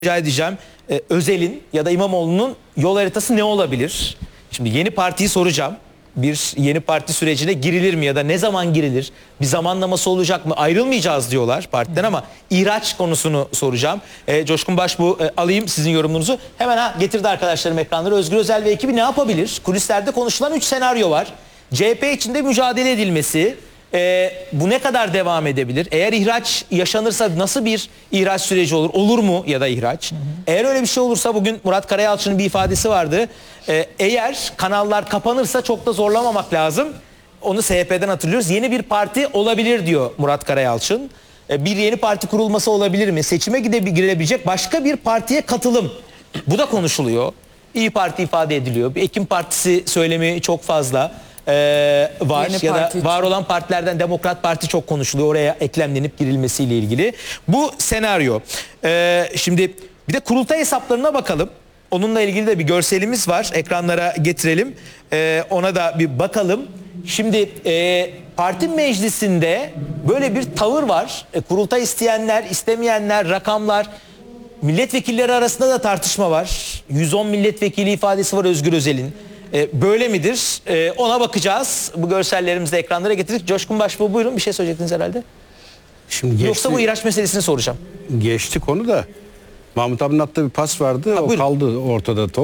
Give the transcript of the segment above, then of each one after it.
rica edeceğim. Özel'in ya da İmamoğlu'nun yol haritası ne olabilir? Şimdi yeni partiyi soracağım. Bir yeni parti sürecine girilir mi ya da ne zaman girilir? Bir zamanlaması olacak mı? Ayrılmayacağız diyorlar partiden ama ihraç konusunu soracağım. Coşkun Başbuğ, alayım sizin yorumunuzu. Hemen getirdi arkadaşlarım ekranları. Özgür Özel ve ekibi ne yapabilir? Kulislerde konuşulan 3 senaryo var. CHP içinde mücadele edilmesi. Bu ne kadar devam edebilir? Eğer ihraç yaşanırsa nasıl bir ihraç süreci olur? Olur mu ya da ihraç? Eğer öyle bir şey olursa, bugün Murat Karayalçı'nın bir ifadesi vardı. Eğer kanallar kapanırsa çok da zorlamamak lazım. Onu SHP'den hatırlıyoruz. Yeni bir parti olabilir diyor Murat Karayalçın. Bir yeni parti kurulması olabilir mi? Seçime girebilecek başka bir partiye katılım. Bu da konuşuluyor. İyi Parti ifade ediliyor. Bir Ekim Partisi söylemi çok fazla var Yeni ya da parti var olan partilerden Demokrat Parti çok konuşuluyor, oraya eklemlenip girilmesiyle ilgili. Bu senaryo. Şimdi bir de kurultay hesaplarına bakalım. Onunla ilgili de bir görselimiz var. Ekranlara getirelim. Ona da bir bakalım. Şimdi parti meclisinde böyle bir tavır var. Kurultay isteyenler, istemeyenler, rakamlar. Milletvekilleri arasında da tartışma var. 110 milletvekili ifadesi var Özgür Özel'in. Böyle midir? Ona bakacağız. Bu görsellerimizi de ekranlara getirdik. Coşkun Başbuğ, buyurun, bir şey söyleyecektiniz herhalde. Şimdi geçti, Yoksa bu ihraç meselesini soracağım. geçti konu da. Mahmut abinin attığı bir pas vardı. O buyurun. kaldı ortada top.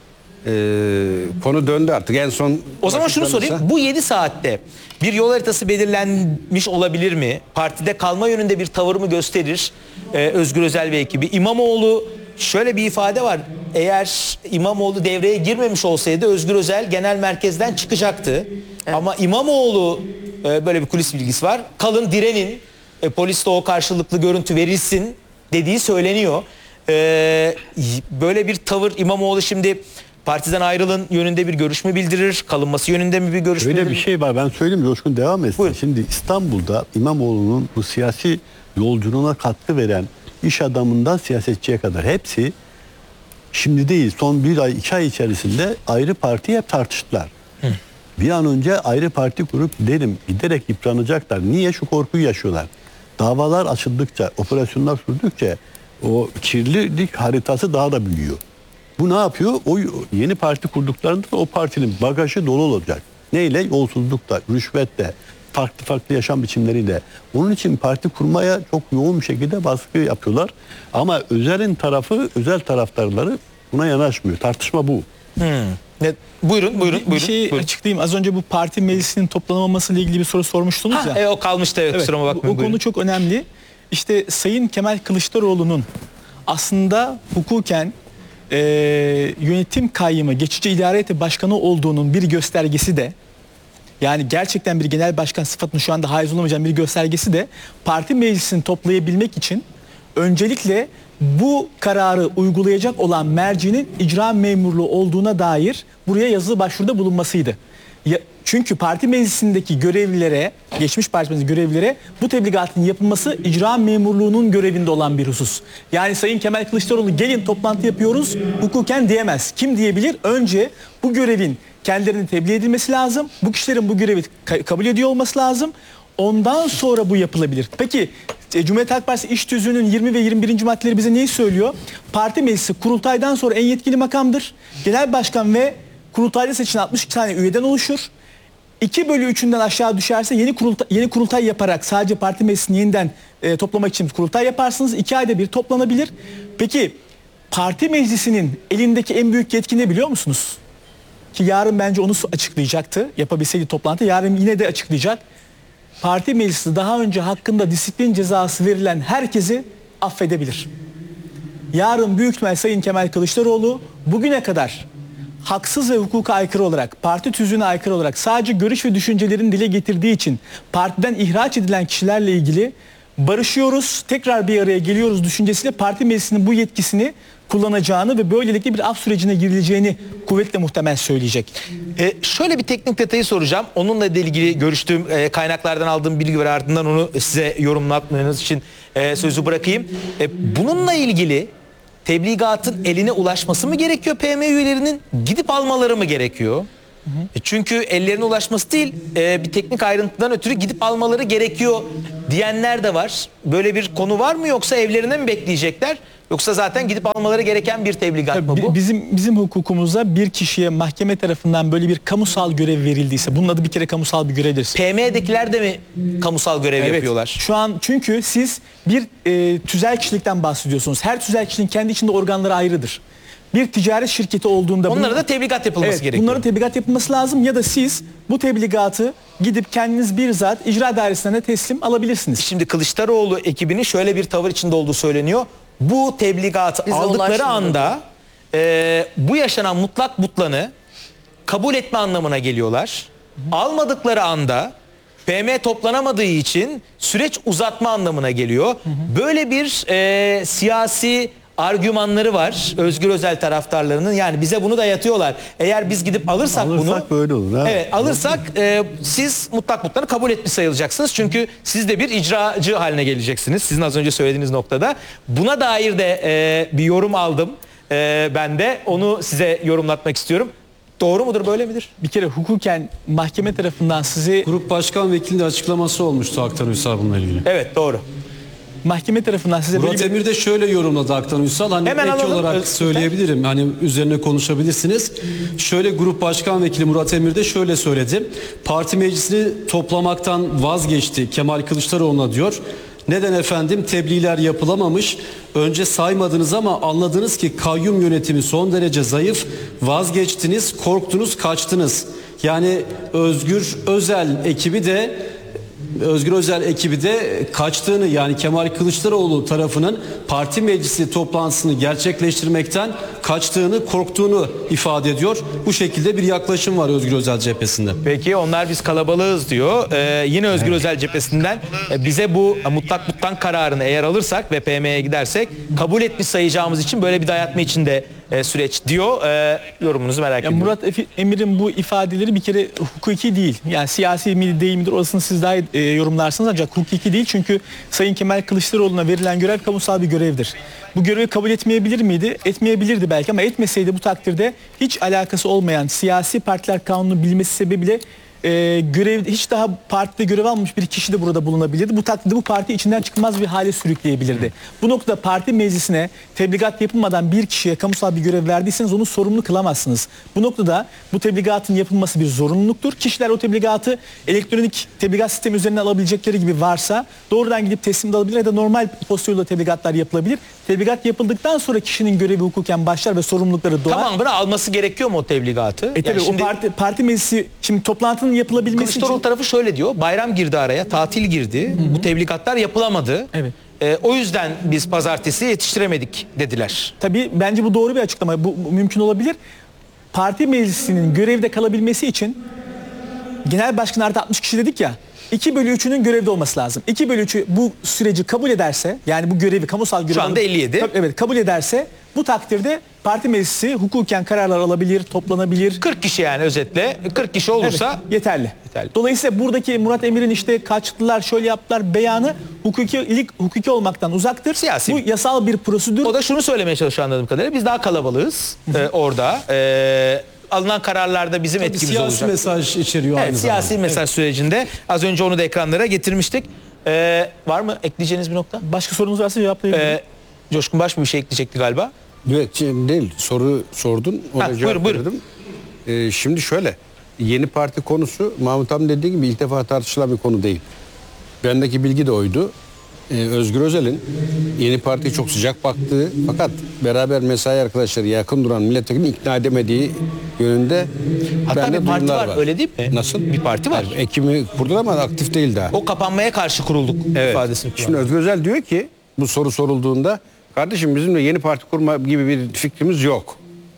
Konu döndü artık. En son O zaman şunu vakit sorayım. Bu 7 saatte bir yol haritası belirlenmiş olabilir mi? Partide kalma yönünde bir tavır mı gösterir Özgür Özel ve ekibi? İmamoğlu, şöyle bir ifade var. Eğer İmamoğlu devreye girmemiş olsaydı Özgür Özel genel merkezden çıkacaktı. Evet. Ama İmamoğlu, böyle bir kulis bilgisi var. Kalın, direnin, poliste o karşılıklı görüntü verilsin dediği söyleniyor. Böyle bir tavır, İmamoğlu şimdi partiden ayrılın yönünde bir görüş mü bildirir? Kalınması yönünde mi bir görüş mü Öyle bildirir? bir şey var. Ben söyleyeyim, Coşkun devam etsin. Buyurun. Şimdi İstanbul'da İmamoğlu'nun bu siyasi yolculuğuna katkı veren iş adamından siyasetçiye kadar hepsi şimdi değil, son 1 ay 2 ay içerisinde ayrı partiyi hep tartıştılar. Bir an önce ayrı parti kurup giderek yıpranacaklar. Niye? Şu korkuyu yaşıyorlar. Davalar açıldıkça, operasyonlar sürdükçe o kirlilik haritası daha da büyüyor. Bu ne yapıyor? O yeni parti kurduklarında o partinin bagajı dolu olacak. Neyle? Yolsuzlukla, rüşvetle, farklı yaşam biçimleriyle. Onun için parti kurmaya çok yoğun bir şekilde baskı yapıyorlar. Ama özel taraftarları buna yanaşmıyor. Tartışma bu. Buyurun. Bir şey açıklayayım. Az önce bu parti meclisinin toplanamaması ile ilgili bir soru sormuştunuz ya. O kalmıştı, evet, kusuruma bakmayın. O konu çok önemli. İşte Sayın Kemal Kılıçdaroğlu'nun aslında hukuken yönetim kayyımı, geçici idare heyeti başkanı olduğunun bir göstergesi de, yani gerçekten bir genel başkan sıfatını şu anda haiz olamayacağım bir göstergesi de, parti meclisini toplayabilmek için öncelikle bu kararı uygulayacak olan mercinin icra memurluğu olduğuna dair buraya yazılı başvuruda bulunmasıydı. Çünkü parti meclisindeki görevlilere, geçmiş parti meclisi görevlilere bu tebligatın yapılması icra memurluğunun görevinde olan bir husus. Yani Sayın Kemal Kılıçdaroğlu gelin toplantı yapıyoruz hukuken diyemez. Kim diyebilir? Önce bu görevin kendilerine tebliğ edilmesi lazım. Bu kişilerin bu görevi kabul ediyor olması lazım. Ondan sonra bu yapılabilir. Peki Cumhuriyet Halk Partisi İş Tüzüğü'nün 20 ve 21. maddeleri bize neyi söylüyor? Parti meclisi kurultaydan sonra en yetkili makamdır. Genel başkan ve kurultayda seçilen 62 tane üyeden oluşur. 2/3'ünden aşağı düşerse yeni kurultay yaparak sadece parti meclisini yeniden toplamak için kurultay yaparsınız. 2 ayda bir toplanabilir. Peki parti meclisinin elindeki en büyük yetki ne biliyor musunuz? Ki yarın bence onu açıklayacaktı. Yapabilseydi toplantı, yarın yine de açıklayacak. Parti meclisi daha önce hakkında disiplin cezası verilen herkesi affedebilir. Yarın büyük ihtimal Sayın Kemal Kılıçdaroğlu bugüne kadar haksız ve hukuka aykırı olarak, parti tüzüğüne aykırı olarak sadece görüş ve düşüncelerini dile getirdiği için partiden ihraç edilen kişilerle ilgili barışıyoruz, tekrar bir araya geliyoruz düşüncesiyle parti meclisinin bu yetkisini kullanacağını ve böylelikle bir af sürecine girileceğini kuvvetle muhtemel söyleyecek. Şöyle bir teknik detayı soracağım. Onunla ilgili görüştüğüm kaynaklardan aldığım bilgi var, ardından onu size yorumlatmanız için sözü bırakayım. Bununla ilgili tebligatın eline ulaşması mı gerekiyor, PM üyelerinin gidip almaları mı gerekiyor? Çünkü ellerine ulaşması değil, bir teknik ayrıntıdan ötürü gidip almaları gerekiyor diyenler de var. Böyle bir konu var mı, yoksa evlerine mi bekleyecekler? Yoksa zaten gidip almaları gereken bir tebligat mı bu? Bizim hukukumuzda bir kişiye mahkeme tarafından böyle bir kamusal görev verildiyse, bunun adı bir kere kamusal bir görevdir. PM'dekiler de mi kamusal görev yapıyorlar? Şu an çünkü siz bir tüzel kişilikten bahsediyorsunuz. Her tüzel kişinin kendi içinde organları ayrıdır. Bir ticaret şirketi olduğunda... Onlara da tebligat yapılması gerekiyor. Bunların tebligat yapılması lazım ya da siz bu tebligatı gidip kendiniz bizzat icra dairesine teslim alabilirsiniz. Şimdi Kılıçdaroğlu ekibinin şöyle bir tavır içinde olduğu söyleniyor. Bu tebligatı Bize aldıkları ulaşmadı. anda bu yaşanan mutlak butlanı kabul etme anlamına geliyorlar. Almadıkları anda PM toplanamadığı için süreç uzatma anlamına geliyor. Böyle bir siyasi argümanları var Özgür Özel taraftarlarının. Yani bize bunu da yatıyorlar. Eğer biz gidip alırsak bunu... böyle olur. Ha? Evet, alırsak siz mutlak butlanı kabul etmiş sayılacaksınız. Çünkü siz de bir icracı haline geleceksiniz. Sizin az önce söylediğiniz noktada. Buna dair de bir yorum aldım. Ben de onu size yorumlatmak istiyorum. Doğru mudur, böyle midir? Bir kere hukuken mahkeme tarafından sizi Grup Başkan Vekili'nin açıklaması olmuştu Aktan Uysal bununla ilgili. Evet, doğru. mahkeme tarafından size böyle Murat bir... Emir de şöyle yorumladı Aktan Uysal. Hani Hemen ek alalım. olarak söyleyebilirim. Hani üzerine konuşabilirsiniz. Şöyle Grup Başkan Vekili Murat Emir de şöyle söyledi. Parti meclisini toplamaktan vazgeçti Kemal Kılıçdaroğlu'na diyor. Neden efendim? Tebliğler yapılamamış. Önce saymadınız ama anladınız ki kayyum yönetimi son derece zayıf. Vazgeçtiniz, korktunuz, kaçtınız. Yani Özgür Özel ekibi de kaçtığını, yani Kemal Kılıçdaroğlu tarafının parti meclisi toplantısını gerçekleştirmekten kaçtığını, korktuğunu ifade ediyor. Bu şekilde bir yaklaşım var Özgür Özel cephesinde. Peki onlar biz kalabalığız diyor. Yine Özgür Özel cephesinden bize bu mutlak butlan kararını eğer alırsak ve PM'ye gidersek kabul etmiş sayacağımız için böyle bir dayatma içinde süreç diyor. Yorumunuzu merak ediyorum. Murat Emir'in bu ifadeleri bir kere hukuki değil. Yani siyasi mi değil midir orasını siz daha iyi yorumlarsınız, ancak hukuki değil. Çünkü Sayın Kemal Kılıçdaroğlu'na verilen görev kamusal bir görevdir. Bu görevi kabul etmeyebilir miydi? Etmeyebilirdi belki, ama etmeseydi bu takdirde hiç alakası olmayan siyasi partiler kanunu bilmesi sebebiyle görev, hiç daha partide görev almamış bir kişi de burada bulunabilirdi. Bu takdirde bu parti içinden çıkılmaz bir hale sürükleyebilirdi. Bu noktada parti meclisine tebligat yapılmadan bir kişiye kamusal bir görev verdiyseniz onu sorumlu kılamazsınız. Bu noktada bu tebligatın yapılması bir zorunluluktur. Kişiler o tebligatı elektronik tebligat sistemi üzerinden alabilecekleri gibi varsa doğrudan gidip teslim de alabilir ya da normal postayla tebligatlar yapılabilir. Tebligat yapıldıktan sonra kişinin görevi hukuken başlar ve sorumlulukları doğar. Tamamını alması gerekiyor mu o tebligatı? Tabii Yani şimdi o parti meclisi, şimdi toplantının yapılabilmesi Kılıçdaroğlu için... tarafı şöyle diyor. Bayram girdi araya, tatil girdi. Bu tebligatlar yapılamadı. Evet. O yüzden biz pazartesi yetiştiremedik dediler. Tabii bence bu doğru bir açıklama. Bu mümkün olabilir. Parti meclisinin görevde kalabilmesi için genel başkan artı 60 kişi dedik ya, 2/3'ünün görevde olması lazım. 2/3'ü bu süreci kabul ederse, yani bu görevi, kamusal görevi... Şu anda 57. Evet, kabul ederse bu takdirde parti meclisi hukuken kararlar alabilir, toplanabilir. 40 kişi, yani özetle 40 kişi olursa Evet, yeterli. Yeterli. Dolayısıyla buradaki Murat Emir'in işte kaçtılar, şöyle yaptılar beyanı hukuki olmaktan uzaktır. Siyasi. Bu yasal bir prosedür. o da şunu söylemeye çalışıyor anladığım kadarıyla. Biz daha kalabalığız orada. Alınan kararlarda bizim etkimiz Siyasi olacak. mesaj içeriyor Evet, aynı siyasi zamanda. mesaj sürecinde az önce onu da ekranlara getirmiştik. Var mı ekleyeceğiniz bir nokta? Başka sorunuz varsa cevaplayabilirim. Coşkun Baş bir şey ekleyecekti galiba. Evet, değil. Soru sordun. Ona Ha, cevap buyurun. verdim. Şimdi şöyle. Yeni parti konusu Mahmut abi dediği gibi ilk defa tartışılan bir konu değil. Bendeki bilgi de oydu. Özgür Özel'in yeni partiye çok sıcak baktığı, fakat beraber mesai arkadaşları yakın duran milletvekilini ikna edemediği yönünde Hatta bende bir parti duyumlar var, öyle değil mi? Nasıl? Bir parti var. Yani Ekim'i kurdular ama aktif değil daha. O kapanmaya karşı kurulduk ifadesini Şimdi kullandı. Özgür Özel diyor ki bu soru sorulduğunda, kardeşim bizim de yeni parti kurma gibi bir fikrimiz yok.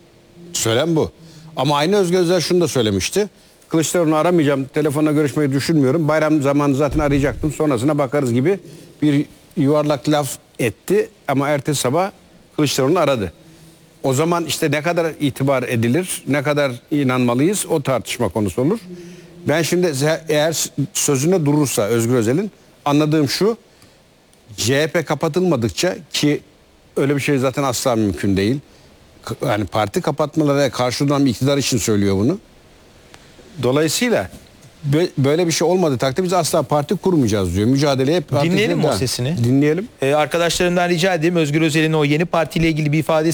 Söylem bu. Ama aynı Özgür Özel şunu da söylemişti. Kılıçdaroğlu'nu aramayacağım, telefonla görüşmeyi düşünmüyorum. Bayram zamanı zaten arayacaktım, sonrasına bakarız gibi bir yuvarlak laf etti. Ama ertesi sabah Kılıçdaroğlu'nu aradı. O zaman işte ne kadar itibar edilir, ne kadar inanmalıyız, o tartışma konusu olur. Ben şimdi eğer sözüne durursa Özgür Özel'in, anladığım şu: CHP kapatılmadıkça, ki öyle bir şey zaten asla mümkün değil. Yani parti kapatmalara karşı duran bir iktidar için söylüyor bunu. Dolayısıyla böyle bir şey olmadığı takdirde biz asla parti kurmayacağız diyor. Mücadeleye hep Dinleyelim mi o sesini? Dinleyelim. Arkadaşlarımdan rica edeyim Özgür Özel'in o yeni partiyle ilgili bir ifade